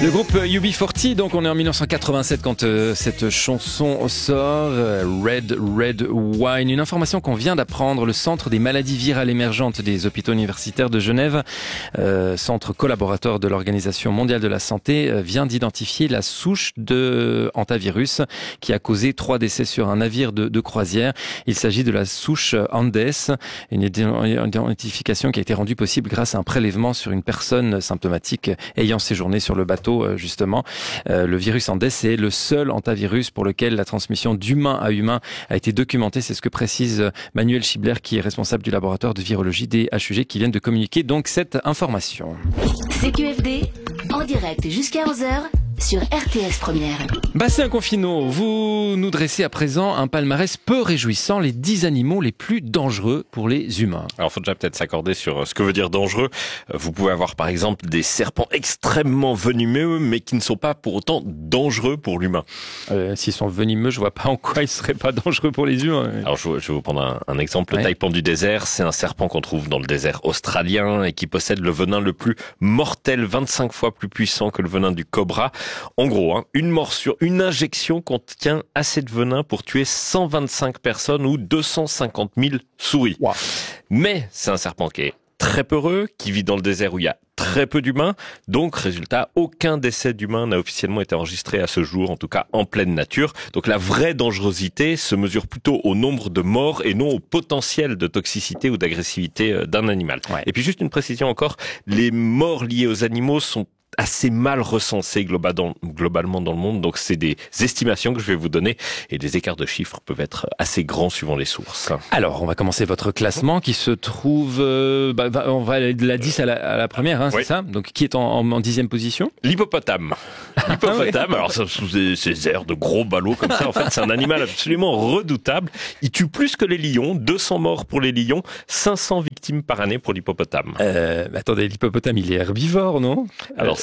Le groupe UB40, donc on est en 1987 quand cette chanson sort, Red Wine. Une information qu'on vient d'apprendre, le Centre des maladies virales émergentes des hôpitaux universitaires de Genève, centre collaborateur de l'Organisation mondiale de la santé, vient d'identifier la souche de hantavirus qui a causé 3 décès sur un navire de croisière. Il s'agit de la souche Andes, une identification qui a été rendue possible grâce à un prélèvement sur une personne symptomatique ayant séjourné sur le bateau. Justement, le virus Andes est le seul hantavirus pour lequel la transmission d'humain à humain a été documentée. C'est ce que précise Manuel Schibler, qui est responsable du laboratoire de virologie des HUG, qui viennent de communiquer donc cette information. CQFD, en direct jusqu'à 11h sur RTS Première. Bastien Confineau, vous nous dressez à présent un palmarès peu réjouissant, les 10 animaux les plus dangereux pour les humains. Alors, il faut déjà peut-être s'accorder sur ce que veut dire dangereux. Vous pouvez avoir par exemple des serpents extrêmement venimeux, mais qui ne sont pas pour autant dangereux pour l'humain. S'ils sont venimeux, je vois pas en quoi ils seraient pas dangereux pour les humains. Alors, je vais vous prendre un exemple. Le taipan du désert, c'est un serpent qu'on trouve dans le désert australien et qui possède le venin le plus mortel, 25 fois plus puissant que le venin du cobra. En gros, une morsure, une injection contient assez de venin pour tuer 125 personnes ou 250 000 souris. Wow. Mais c'est un serpent qui est très peureux, qui vit dans le désert où il y a très peu d'humains. Donc, résultat, aucun décès d'humain n'a officiellement été enregistré à ce jour, en tout cas en pleine nature. Donc, la vraie dangerosité se mesure plutôt au nombre de morts et non au potentiel de toxicité ou d'agressivité d'un animal. Ouais. Et puis, juste une précision encore, les morts liées aux animaux sont assez mal recensé globalement dans le monde, donc c'est des estimations que je vais vous donner et les écarts de chiffres peuvent être assez grands suivant les sources. Alors, on va commencer votre classement qui se trouve, on va aller de la 10 à la première, oui. C'est ça? Donc, qui est en 10e position? L'hippopotame. L'hippopotame, alors sous ces airs de gros ballots comme ça, en fait, c'est un animal absolument redoutable. Il tue plus que les lions, 200 morts pour les lions, 500 victimes par année pour l'hippopotame. Attendez, l'hippopotame, il est herbivore, non? Alors,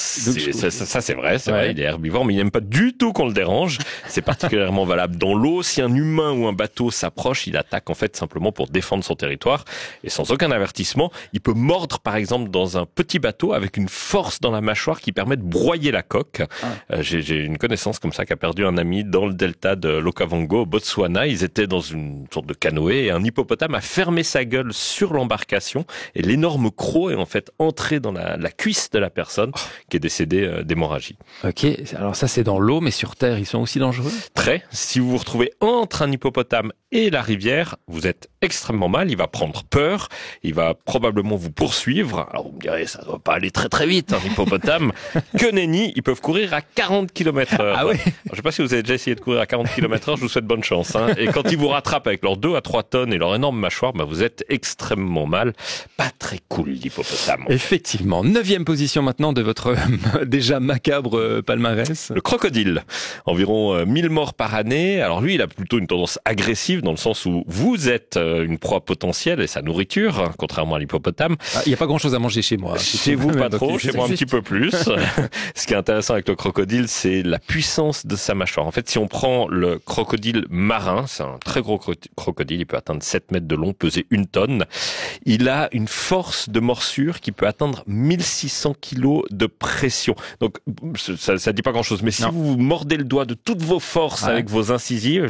ça c'est vrai, il est herbivore, mais il n'aime pas du tout qu'on le dérange. C'est particulièrement valable dans l'eau. Si un humain ou un bateau s'approche, il attaque en fait simplement pour défendre son territoire et sans aucun avertissement. Il peut mordre par exemple dans un petit bateau avec une force dans la mâchoire qui permet de broyer la coque. J'ai une connaissance comme ça qui a perdu un ami dans le delta de l'Okavango au Botswana. Ils étaient dans une sorte de canoë et un hippopotame a fermé sa gueule sur l'embarcation et l'énorme croc est en fait entré dans la cuisse de la personne qui est décédé d'hémorragie. Ok, alors ça c'est dans l'eau, mais sur Terre, ils sont aussi dangereux? Très. Si vous vous retrouvez entre un hippopotame et la rivière, vous êtes extrêmement mal, il va prendre peur, il va probablement vous poursuivre. Alors vous me direz, ça doit pas aller très très vite, un hippopotame. Que nenni, ils peuvent courir à 40 km/h. Ah ouais. Alors, je sais pas si vous avez déjà essayé de courir à 40 km/h, je vous souhaite bonne chance. Et quand ils vous rattrapent avec leurs 2 à 3 tonnes et leur énorme mâchoire, vous êtes extrêmement mal. Pas très cool l'hippopotame. Effectivement. 9e position maintenant de votre déjà macabre palmarès. Le crocodile. Environ 1000 morts par année. Alors lui, il a plutôt une tendance agressive dans le sens où vous êtes une proie potentielle et sa nourriture, contrairement à l'hippopotame. Il n'y a pas grand chose à manger chez moi. Chez vous, pas trop. Chez moi, un petit peu plus. Ce qui est intéressant avec le crocodile, c'est la puissance de sa mâchoire. En fait, si on prend le crocodile marin, c'est un très gros crocodile, il peut atteindre 7 mètres de long, peser 1 tonne. Il a une force de morsure qui peut atteindre 1600 kilos de pression. Donc, ça dit pas grand chose. Mais si vous mordez le doigt de toutes vos forces avec vos incisives,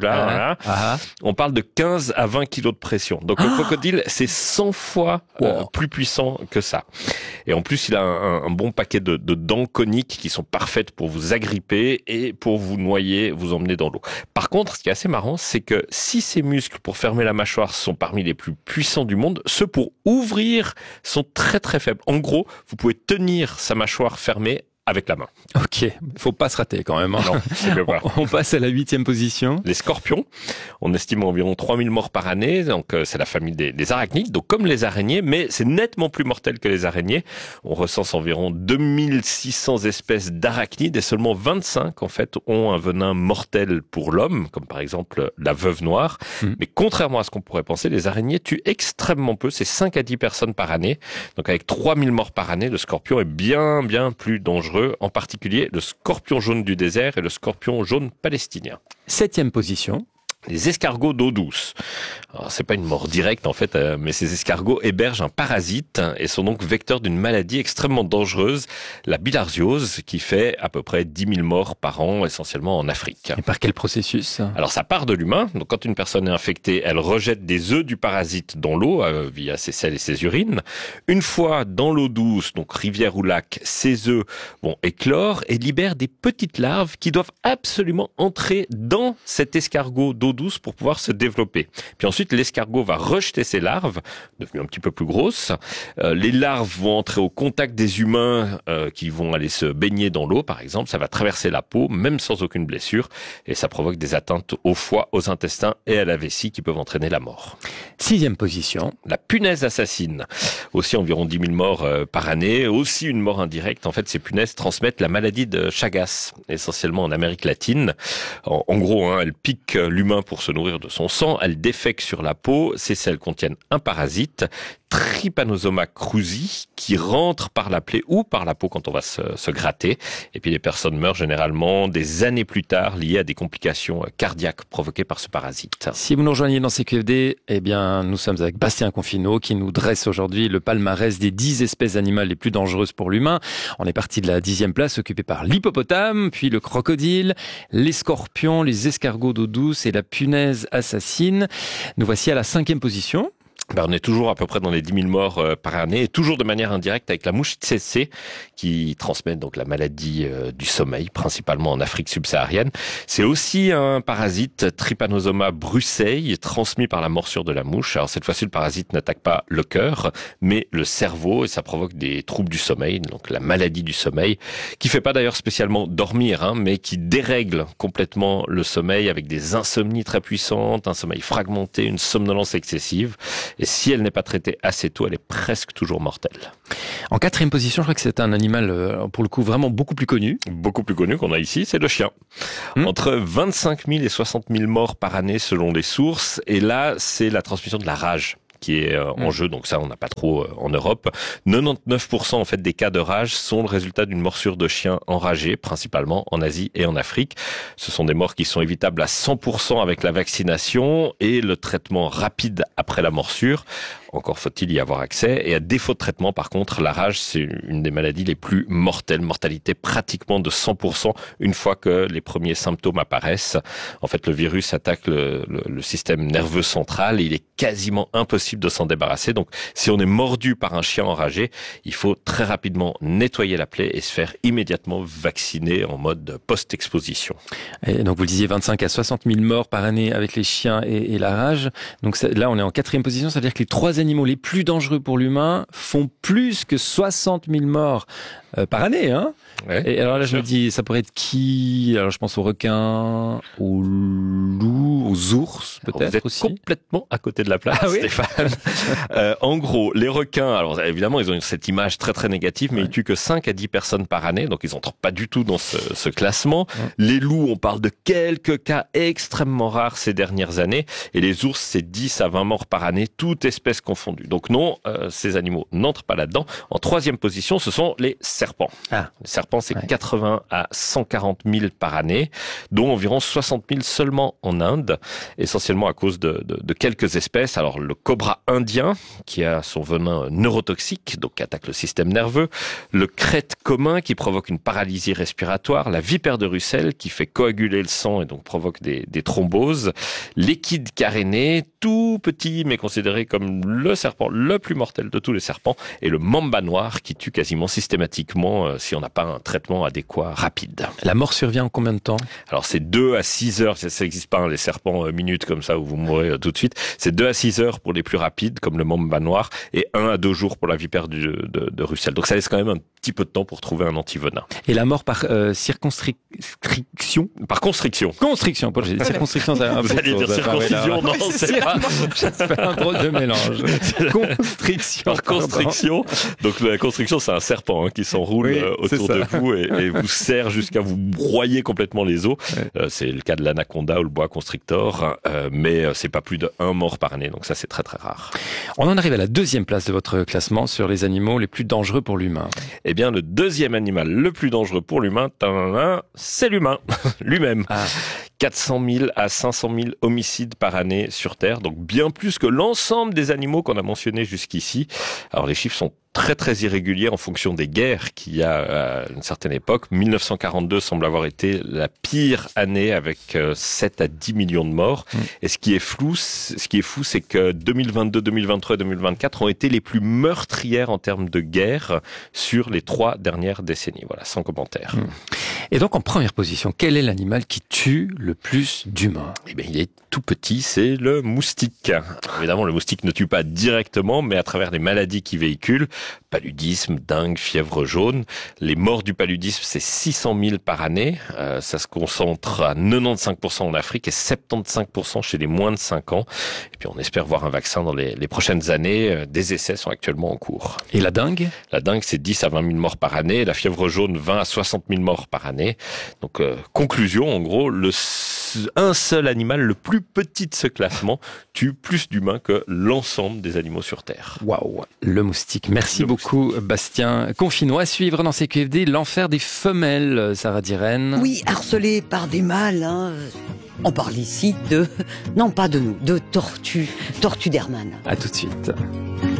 on parle de 15 à 20 kilos de pression. Donc, le crocodile, c'est 100 fois plus puissant que ça. Et en plus, il a un bon paquet de dents coniques qui sont parfaites pour vous agripper et pour vous noyer, vous emmener dans l'eau. Par contre, ce qui est assez marrant, c'est que si ses muscles pour fermer la mâchoire sont parmi les plus puissants du monde, ceux pour ouvrir sont très très faibles. En gros, vous pouvez tenir sa mâchoire fermée avec la main. Ok, faut pas se rater quand même. Hein. Non, c'est bien pas. On passe à la 8e position. Les scorpions, on estime environ 3000 morts par année, donc c'est la famille des arachnides, donc comme les araignées, mais c'est nettement plus mortel que les araignées. On recense environ 2600 espèces d'arachnides et seulement 25 en fait ont un venin mortel pour l'homme, comme par exemple la veuve noire. Mais contrairement à ce qu'on pourrait penser, les araignées tuent extrêmement peu, c'est 5 à 10 personnes par année. Donc avec 3000 morts par année, le scorpion est bien plus dangereux, en particulier le scorpion jaune du désert et le scorpion jaune palestinien. 7e position. Les escargots d'eau douce. Alors, c'est pas une mort directe en fait, mais ces escargots hébergent un parasite et sont donc vecteurs d'une maladie extrêmement dangereuse, la bilharziose, qui fait à peu près 10 000 morts par an, essentiellement en Afrique. Et par quel processus? Alors ça part de l'humain. Donc quand une personne est infectée, elle rejette des œufs du parasite dans l'eau via ses selles et ses urines. Une fois dans l'eau douce, donc rivière ou lac, ces œufs vont éclore et libèrent des petites larves qui doivent absolument entrer dans cet escargot d'eau douce pour pouvoir se développer. Puis ensuite, l'escargot va rejeter ses larves, devenues un petit peu plus grosses. Les larves vont entrer au contact des humains qui vont aller se baigner dans l'eau, par exemple. Ça va traverser la peau, même sans aucune blessure, et ça provoque des atteintes au foie, aux intestins et à la vessie qui peuvent entraîner la mort. 6e position. La punaise assassine. Aussi environ 10 000 morts par année. Aussi une mort indirecte. En fait, ces punaises transmettent la maladie de Chagas, essentiellement en Amérique latine. En gros, elles piquent l'humain pour se nourrir de son sang, elles défèquent sur la peau, ces selles contiennent un parasite, Trypanosoma cruzi, qui rentre par la plaie ou par la peau quand on va se gratter. Et puis les personnes meurent généralement des années plus tard liées à des complications cardiaques provoquées par ce parasite. Si vous nous rejoignez dans CQFD, eh bien, nous sommes avec Bastien Confineau qui nous dresse aujourd'hui le palmarès des 10 espèces animales les plus dangereuses pour l'humain. On est parti de la 10e place occupée par l'hippopotame, puis le crocodile, les scorpions, les escargots d'eau douce et la punaise assassine. Nous voici à la 5e position. On est toujours à peu près dans les 10 000 morts par année, et toujours de manière indirecte avec la mouche tsetse, qui transmet donc la maladie du sommeil, principalement en Afrique subsaharienne. C'est aussi un parasite, Trypanosoma brucei, transmis par la morsure de la mouche. Alors cette fois-ci, le parasite n'attaque pas le cœur, mais le cerveau, et ça provoque des troubles du sommeil, donc la maladie du sommeil, qui fait pas d'ailleurs spécialement dormir, mais qui dérègle complètement le sommeil avec des insomnies très puissantes, un sommeil fragmenté, une somnolence excessive. Et si elle n'est pas traitée assez tôt, elle est presque toujours mortelle. En 4e position, je crois que c'est un animal, pour le coup, vraiment beaucoup plus connu. Beaucoup plus connu qu'on a ici, c'est le chien. Entre 25 000 et 60 000 morts par année selon les sources. Et là, c'est la transmission de la rage qui est en jeu, donc ça on n'a pas trop en Europe. 99% en fait des cas de rage sont le résultat d'une morsure de chien enragé, principalement en Asie et en Afrique. Ce sont des morts qui sont évitables à 100% avec la vaccination et le traitement rapide après la morsure. Encore faut-il y avoir accès. Et à défaut de traitement, par contre, la rage, c'est une des maladies les plus mortelles. Mortalité pratiquement de 100% une fois que les premiers symptômes apparaissent. En fait, le virus attaque le système nerveux central et il est quasiment impossible de s'en débarrasser. Donc, si on est mordu par un chien enragé, il faut très rapidement nettoyer la plaie et se faire immédiatement vacciner en mode post-exposition. Et donc, vous le disiez, 25 à 60 000 morts par année avec les chiens et la rage. Donc là, on est en 4e position. Ça veut dire que les 3 animaux les plus dangereux pour l'humain font plus que 60 000 morts par année, hein. Ouais, et alors là, je me dis, ça pourrait être qui? Alors, je pense aux requins, aux loups, aux ours, peut-être vous êtes aussi. Complètement à côté de la plaque, oui Stéphane. En gros, les requins, alors évidemment, ils ont cette image très très négative, mais ils tuent que 5 à 10 personnes par année, donc ils n'entrent pas du tout dans ce classement. Les loups, on parle de quelques cas extrêmement rares ces dernières années, et les ours, c'est 10 à 20 morts par année, toute espèce confondue. Donc non, ces animaux n'entrent pas là-dedans. En 3e position, ce sont les serpents. Les serpents, c'est 80 à 140 000 par année, dont environ 60 000 seulement en Inde, essentiellement à cause de quelques espèces. Alors le cobra indien, qui a son venin neurotoxique, donc qui attaque le système nerveux, le crête commun, qui provoque une paralysie respiratoire, la vipère de Russell, qui fait coaguler le sang et donc provoque des thromboses, l'équide carénée, tout petit, mais considéré comme le serpent le plus mortel de tous les serpents, et le mamba noir, qui tue quasiment systématiquement si on n'a pas un traitement adéquat rapide. La mort survient en combien de temps? Alors c'est 2 à 6 heures, ça n'existe pas, les serpents minutes comme ça où vous mourrez tout de suite. C'est 2 à 6 heures pour les plus rapides, comme le mamba noir, et 1 à 2 jours pour la vipère de Russell. Donc ça laisse quand même un petit peu de temps pour trouver un antivenin. Et la mort par circonscription? Par constriction. Constriction, j'ai dit circonscription, ça vous allez dire circoncision, non, c'est pas J'espère un drôle de mélange. Constriction. Par constriction. Donc la constriction, c'est un serpent qui s'enroule autour de vous et vous serre jusqu'à vous broyer complètement les os. Ouais. C'est le cas de l'anaconda ou le boa constrictor, mais c'est pas plus de 1 mort par année. Donc ça, c'est très très rare. On en arrive à la 2e place de votre classement sur les animaux les plus dangereux pour l'humain. Eh bien, le 2e animal le plus dangereux pour l'humain, c'est l'humain lui-même. 400 000 à 500 000 homicides par année sur Terre, donc bien plus que l'ensemble des animaux qu'on a mentionnés jusqu'ici. Alors les chiffres sont très très irréguliers en fonction des guerres qu'il y a à une certaine époque. 1942 semble avoir été la pire année avec 7 à 10 millions de morts. Et ce qui est fou, c'est que 2022, 2023 et 2024 ont été les plus meurtrières en termes de guerre sur les 3 dernières décennies. Voilà, sans commentaire. Et donc en première position, quel est l'animal qui tue le plus d'humains? Eh bien, il est tout petit, c'est le moustique. Évidemment, le moustique ne tue pas directement, mais à travers les maladies qu'il véhicule. Paludisme, dengue, fièvre jaune. Les morts du paludisme, c'est 600 000 par année. Ça se concentre à 95% en Afrique et 75% chez les moins de 5 ans. Et puis on espère voir un vaccin dans les prochaines années. Des essais sont actuellement en cours. Et la dengue? La dengue, c'est 10 à 20 000 morts par année. La fièvre jaune, 20 à 60 000 morts par année. Donc, conclusion, en gros, un seul animal, le plus petit de ce classement, tue plus d'humains que l'ensemble des animaux sur Terre. Waouh, le moustique. Merci beaucoup, Bastien Confinois. À suivre dans CQFD, l'enfer des femelles, Sarah Diren. Oui, harcelées par des mâles. On parle ici non pas de nous, de tortues d'Hermann. À tout de suite.